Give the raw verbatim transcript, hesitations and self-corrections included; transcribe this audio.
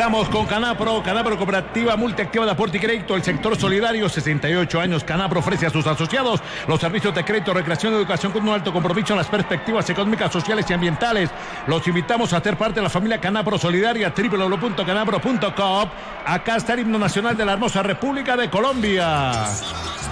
Estamos con Canapro, Canapro Cooperativa Multiactiva de Aporte y Crédito, el sector solidario, sesenta y ocho años. Canapro ofrece a sus asociados los servicios de crédito, recreación y educación con un alto compromiso en las perspectivas económicas, sociales y ambientales. Los invitamos a ser parte de la familia Canapro Solidaria, doble u doble u doble u punto canapro punto com. Acá está el himno nacional de la hermosa República de Colombia.